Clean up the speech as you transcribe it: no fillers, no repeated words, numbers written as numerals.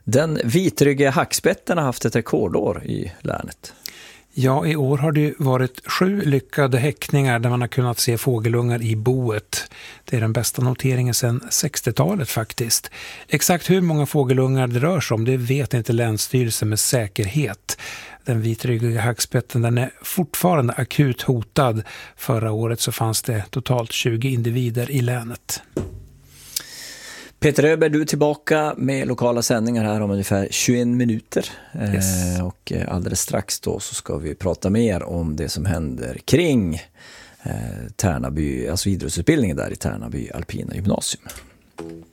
Den vitryggiga hackspetten har haft ett rekordår i länet. Ja, i år har det varit 7 lyckade häckningar där man har kunnat se fågelungar i boet. Det är den bästa noteringen sedan 60-talet faktiskt. Exakt hur många fågelungar det rör sig om, det vet inte Länsstyrelsen med säkerhet. Den vitryggiga hackspetten, den är fortfarande akut hotad. Förra året så fanns det totalt 20 individer i länet. Peter Öberg, du är tillbaka med lokala sändningar här om ungefär 21 minuter. Yes. Och alldeles strax då så ska vi prata mer om det som händer kring Tärnaby, alltså idrottsutbildningen där i Tärnaby Alpina gymnasium.